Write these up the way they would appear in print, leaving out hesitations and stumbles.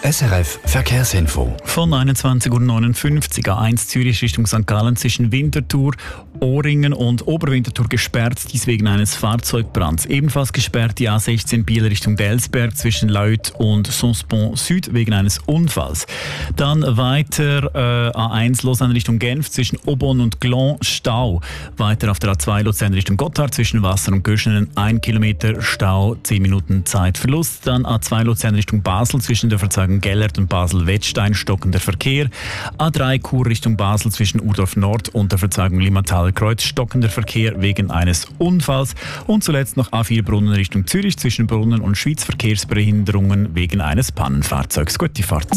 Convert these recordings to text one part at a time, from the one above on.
SRF Verkehrsinfo. Von 21.59 Uhr A1 Zürich Richtung St. Gallen zwischen Winterthur, Ohringen und Oberwinterthur gesperrt, dies wegen eines Fahrzeugbrands. Ebenfalls gesperrt die A16 Biel Richtung Delsberg zwischen Laüt und Sonspont Süd wegen eines Unfalls. Dann weiter A1 Lausanne Richtung Genf zwischen Aubonne und Glon Stau. Weiter auf der A2 Luzern Richtung Gotthard zwischen Wasser und Göschenen 1 Kilometer Stau, 10 Minuten Zeitverlust. Dann A2 Luzern Richtung Basel zwischen der Verzweigung Gellert und Basel-Wettstein stockender Verkehr. A3 Chur Richtung Basel zwischen Urdorf Nord und der Verzweigung Limmattal-Kreuz stockender Verkehr wegen eines Unfalls. Und zuletzt noch A4 Brunnen Richtung Zürich zwischen Brunnen und Schwyz Verkehrsbehinderungen wegen eines Pannenfahrzeugs. Gute Fahrt.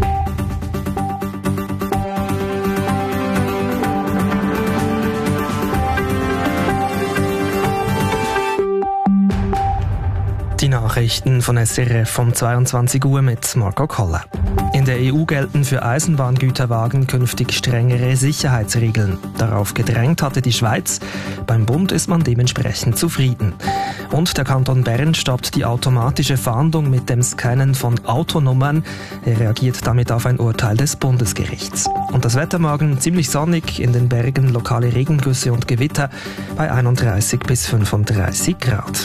Die Nachrichten von SRF um 22 Uhr mit Marco Koller. In der EU gelten für Eisenbahngüterwagen künftig strengere Sicherheitsregeln. Darauf gedrängt hatte die Schweiz. Beim Bund ist man dementsprechend zufrieden. Und der Kanton Bern stoppt die automatische Fahndung mit dem Scannen von Autonummern. Er reagiert damit auf ein Urteil des Bundesgerichts. Und das Wetter morgen ziemlich sonnig, in den Bergen lokale Regengüsse und Gewitter bei 31 bis 35 Grad.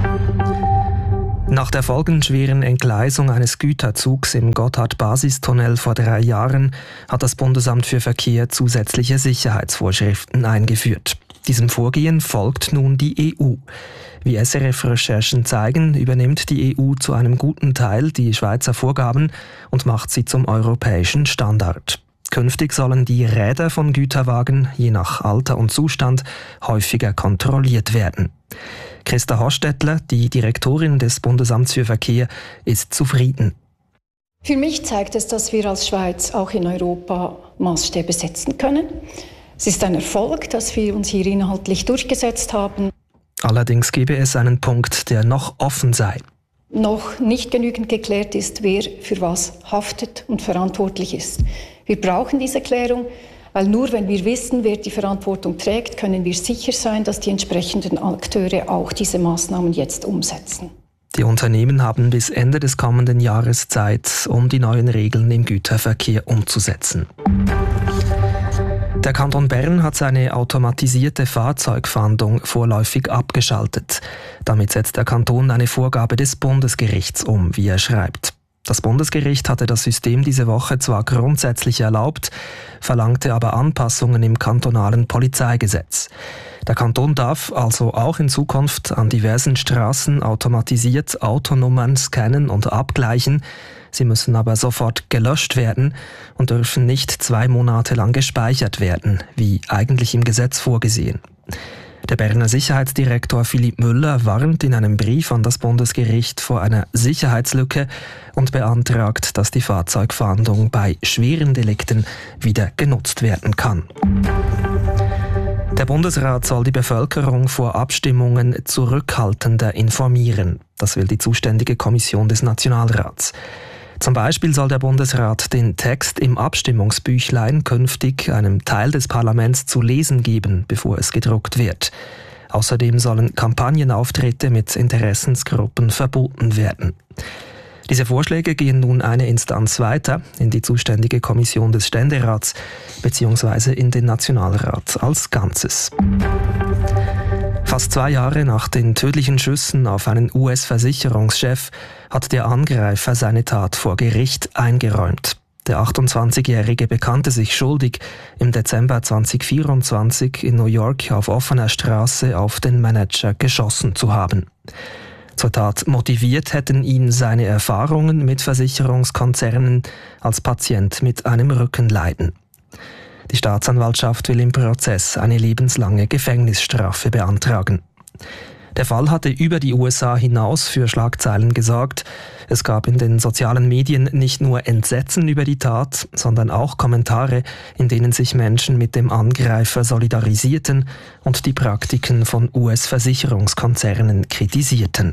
Nach der folgenschweren Entgleisung eines Güterzugs im Gotthard-Basistunnel vor 3 Jahren hat das Bundesamt für Verkehr zusätzliche Sicherheitsvorschriften eingeführt. Diesem Vorgehen folgt nun die EU. Wie SRF-Recherchen zeigen, übernimmt die EU zu einem guten Teil die Schweizer Vorgaben und macht sie zum europäischen Standard. Künftig sollen die Räder von Güterwagen, je nach Alter und Zustand, häufiger kontrolliert werden. Christa Hostetler, die Direktorin des Bundesamts für Verkehr, ist zufrieden. Für mich zeigt es, dass wir als Schweiz auch in Europa Maßstäbe setzen können. Es ist ein Erfolg, dass wir uns hier inhaltlich durchgesetzt haben. Allerdings gebe es einen Punkt, der noch offen sei. Noch nicht genügend geklärt ist, wer für was haftet und verantwortlich ist. Wir brauchen diese Klärung, weil nur wenn wir wissen, wer die Verantwortung trägt, können wir sicher sein, dass die entsprechenden Akteure auch diese Maßnahmen jetzt umsetzen. Die Unternehmen haben bis Ende des kommenden Jahres Zeit, um die neuen Regeln im Güterverkehr umzusetzen. Der Kanton Bern hat seine automatisierte Fahrzeugfahndung vorläufig abgeschaltet. Damit setzt der Kanton eine Vorgabe des Bundesgerichts um, wie er schreibt. Das Bundesgericht hatte das System diese Woche zwar grundsätzlich erlaubt, verlangte aber Anpassungen im kantonalen Polizeigesetz. Der Kanton darf also auch in Zukunft an diversen Straßen automatisiert Autonummern scannen und abgleichen. Sie müssen aber sofort gelöscht werden und dürfen nicht 2 Monate lang gespeichert werden, wie eigentlich im Gesetz vorgesehen. Der Berner Sicherheitsdirektor Philipp Müller warnt in einem Brief an das Bundesgericht vor einer Sicherheitslücke und beantragt, dass die Fahrzeugfahndung bei schweren Delikten wieder genutzt werden kann. Der Bundesrat soll die Bevölkerung vor Abstimmungen zurückhaltender informieren. Das will die zuständige Kommission des Nationalrats. Zum Beispiel soll der Bundesrat den Text im Abstimmungsbüchlein künftig einem Teil des Parlaments zu lesen geben, bevor es gedruckt wird. Außerdem sollen Kampagnenauftritte mit Interessensgruppen verboten werden. Diese Vorschläge gehen nun eine Instanz weiter in die zuständige Kommission des Ständerats bzw. in den Nationalrat als Ganzes. Fast 2 Jahre nach den tödlichen Schüssen auf einen US-Versicherungschef hat der Angreifer seine Tat vor Gericht eingeräumt. Der 28-Jährige bekannte sich schuldig, im Dezember 2024 in New York auf offener Straße auf den Manager geschossen zu haben. Zur Tat motiviert hätten ihn seine Erfahrungen mit Versicherungskonzernen als Patient mit einem Rückenleiden. Die Staatsanwaltschaft will im Prozess eine lebenslange Gefängnisstrafe beantragen. Der Fall hatte über die USA hinaus für Schlagzeilen gesorgt. Es gab in den sozialen Medien nicht nur Entsetzen über die Tat, sondern auch Kommentare, in denen sich Menschen mit dem Angreifer solidarisierten und die Praktiken von US-Versicherungskonzernen kritisierten.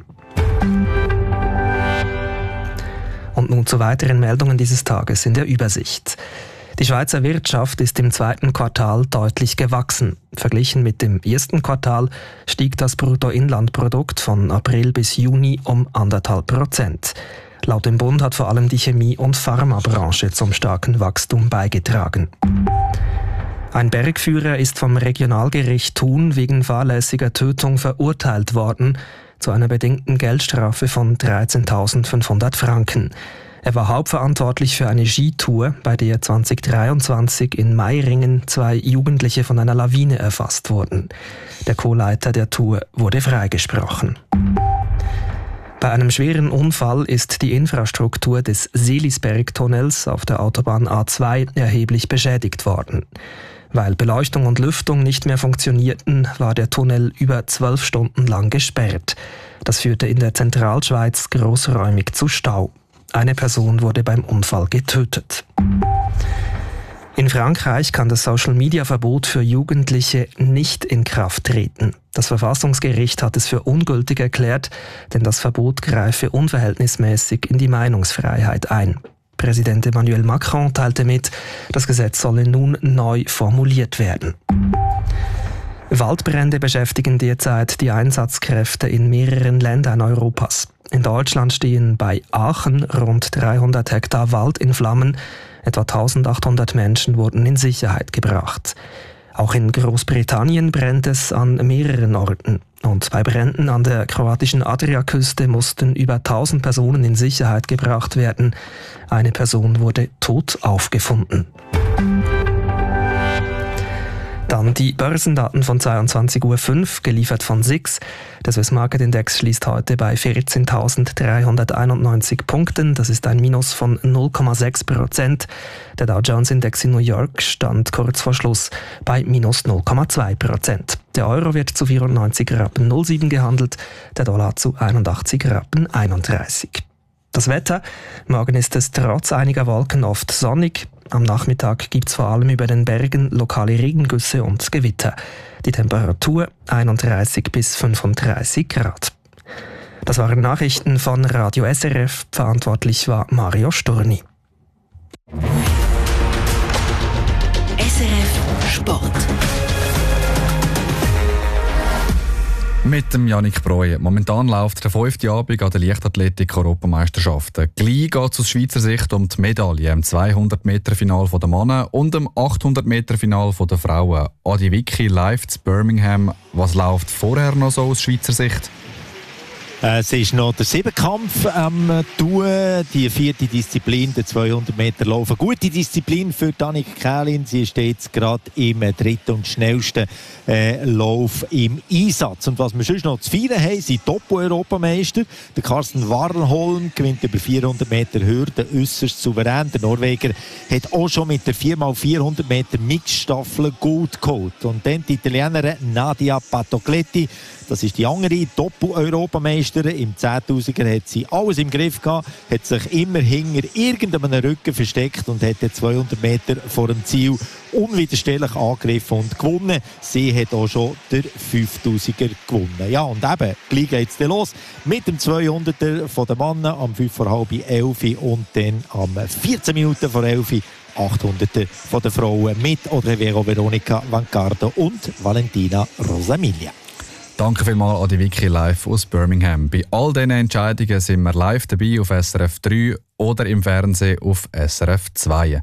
Und nun zu weiteren Meldungen dieses Tages in der Übersicht. Die Schweizer Wirtschaft ist im 2. Quartal deutlich gewachsen. Verglichen mit dem 1. Quartal stieg das Bruttoinlandprodukt von April bis Juni um 1,5%. Laut dem Bund hat vor allem die Chemie- und Pharmabranche zum starken Wachstum beigetragen. Ein Bergführer ist vom Regionalgericht Thun wegen fahrlässiger Tötung verurteilt worden zu einer bedingten Geldstrafe von 13.500 Franken. Er war hauptverantwortlich für eine Skitour, bei der 2023 in Meiringen 2 Jugendliche von einer Lawine erfasst wurden. Der Co-Leiter der Tour wurde freigesprochen. Bei einem schweren Unfall ist die Infrastruktur des Seelisberg-Tunnels auf der Autobahn A2 erheblich beschädigt worden. Weil Beleuchtung und Lüftung nicht mehr funktionierten, war der Tunnel über 12 Stunden lang gesperrt. Das führte in der Zentralschweiz großräumig zu Stau. Eine Person wurde beim Unfall getötet. In Frankreich kann das Social-Media-Verbot für Jugendliche nicht in Kraft treten. Das Verfassungsgericht hat es für ungültig erklärt, denn das Verbot greife unverhältnismäßig in die Meinungsfreiheit ein. Präsident Emmanuel Macron teilte mit, das Gesetz solle nun neu formuliert werden. Waldbrände beschäftigen derzeit die Einsatzkräfte in mehreren Ländern Europas. In Deutschland stehen bei Aachen rund 300 Hektar Wald in Flammen. Etwa 1800 Menschen wurden in Sicherheit gebracht. Auch in Großbritannien brennt es an mehreren Orten. Und bei Bränden an der kroatischen Adriaküste mussten über 1000 Personen in Sicherheit gebracht werden. Eine Person wurde tot aufgefunden. Dann die Börsendaten von 22.05 Uhr, geliefert von SIX. Der Swiss Market Index schließt heute bei 14.391 Punkten. Das ist ein Minus von 0,6%. Der Dow Jones Index in New York stand kurz vor Schluss bei minus 0,2%. Der Euro wird zu 94,07 Rappen gehandelt, der Dollar zu 81,31 Rappen. Das Wetter: Morgen ist es trotz einiger Wolken oft sonnig. Am Nachmittag gibt es vor allem über den Bergen lokale Regengüsse und Gewitter. Die Temperatur 31 bis 35 Grad. Das waren Nachrichten von Radio SRF. Verantwortlich war Mario Sturni. SRF Sport. Mit dem Yannick Breuer. Momentan läuft der 5. Abend an der Leichtathletik-Europameisterschaften. Gleich geht es aus Schweizer Sicht um die Medaille im 200-Meter-Final der Männer und im 800-Meter-Final der Frauen. Adi Vicky live zu Birmingham. Was läuft vorher noch so aus Schweizer Sicht? Es ist noch der Siebenkampf am Tun, die 4. Disziplin, der 200 Meter Lauf. Eine gute Disziplin für Annika Kählin. Sie steht jetzt gerade im 3. und schnellsten Lauf im Einsatz. Und was wir sonst noch zu feiern haben, sind Doppel-Europameister. Der Carsten Warholm gewinnt über 400 Meter Hürde äußerst souverän. Der Norweger hat auch schon mit der 4x400 Meter Mixstaffel gut geholt. Und dann die Italienerin Nadia Patocletti. Das ist die andere Doppel-Europameisterin. Im 10.000er hat sie alles im Griff gehabt, hat sich immer hinter irgendeinem Rücken versteckt und hat 200 Meter vor dem Ziel unwiderstehlich angegriffen und gewonnen. Sie hat auch schon der 5.000er gewonnen. Ja, und eben, gleich geht es los mit dem 200er von den Männern am 11:05 und dann am 14 Minuten vor 11 800er von den Frauen mit Odrevero Veronica Vancardo und Valentina Rosamilia. Danke vielmals an die Vicky live aus Birmingham. Bei all diesen Entscheidungen sind wir live dabei auf SRF 3 oder im Fernsehen auf SRF 2.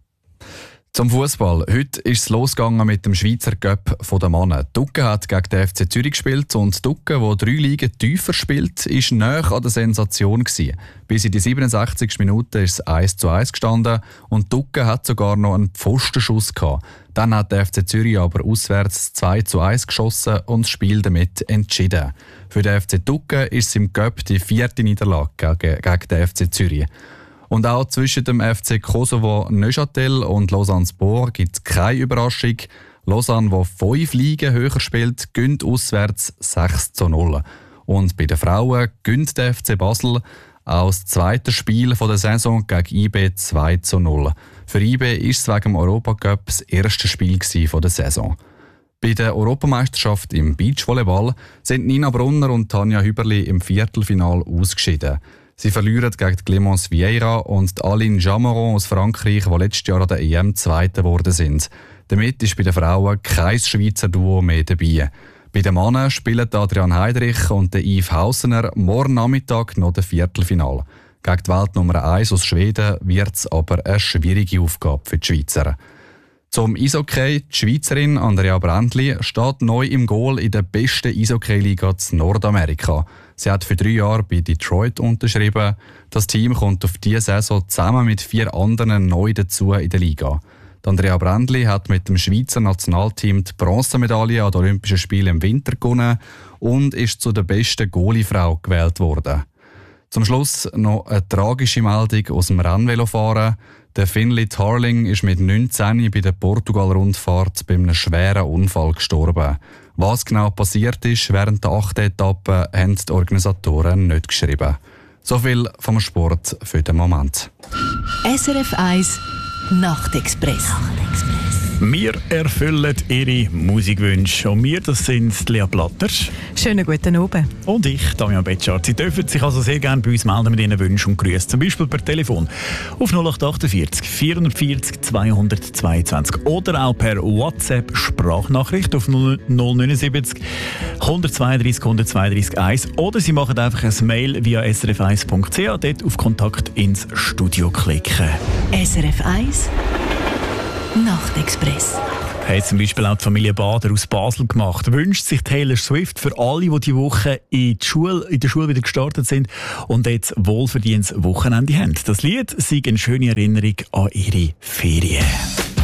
Zum Fußball. Heute ist es losgegangen mit dem Schweizer Cup der Männer. Ducke hat gegen den FC Zürich gespielt und Ducke, der 3 Ligen tiefer spielt, war nahe an der Sensation gewesen. Bis in die 67. Minute ist es 1:1 gestanden und Ducke hat sogar noch einen Pfostenschuss gehabt. Dann hat der FC Zürich aber auswärts 2:1 geschossen und das Spiel damit entschieden. Für den FC Ducke ist es im Cup die 4. Niederlage gegen den FC Zürich. Und auch zwischen dem FC Kosovo Neuchâtel und Lausanne-Sport gibt es keine Überraschung. Lausanne, die 5 Ligen höher spielt, gönnt auswärts 6:0. Und bei den Frauen gönnt der FC Basel auch das zweite Spiel der Saison gegen IB 2:0. Für IB war es wegen dem Europacup das erste Spiel der Saison. Bei der Europameisterschaft im Beachvolleyball sind Nina Brunner und Tanja Hüberli im Viertelfinale ausgeschieden. Sie verlieren gegen Clémence Vieira und Aline Jameron aus Frankreich, die letztes Jahr an der EM Zweite geworden sind. Damit ist bei den Frauen kein Schweizer Duo mehr dabei. Bei den Männern spielen Adrian Heidrich und Yves Haussener morgen Nachmittag noch das Viertelfinale. Gegen die Weltnummer 1 aus Schweden wird es aber eine schwierige Aufgabe für die Schweizer. Zum Eishockey: Die Schweizerin Andrea Brändli steht neu im Goal in der besten Eishockey-Liga in Nordamerika. Sie hat für 3 Jahre bei Detroit unterschrieben. Das Team kommt auf diese Saison zusammen mit 4 anderen neu dazu in der Liga. Die Andrea Brändli hat mit dem Schweizer Nationalteam die Bronzemedaille an den Olympischen Spielen im Winter gewonnen und ist zu der besten Goalie-Frau gewählt worden. Zum Schluss noch eine tragische Meldung aus dem Rennvelofahren. Der Finlay Tarling ist mit 19 bei der Portugal-Rundfahrt bei einem schweren Unfall gestorben. Was genau passiert ist während der 8. Etappe, haben die Organisatoren nicht geschrieben. So viel vom Sport für den Moment. SRF 1 Nachtexpress. Wir erfüllen Ihre Musikwünsche. Und wir, das sind Lea Plattner. Schönen guten Abend. Und ich, Damian Betschart. Sie dürfen sich also sehr gerne bei uns melden mit Ihren Wünschen und Grüßen. Zum Beispiel per Telefon auf 0848 440 222 oder auch per WhatsApp-Sprachnachricht auf 079 132 132 1. Oder Sie machen einfach ein Mail via srf1.ch, dort auf Kontakt ins Studio klicken. SRF 1 Nachtexpress. Hat zum Beispiel auch die Familie Bader aus Basel gemacht. Wünscht sich Taylor Swift für alle, die diese Woche in der Schule wieder gestartet sind und jetzt wohlverdientes Wochenende haben. Das Lied sei eine schöne Erinnerung an ihre Ferien.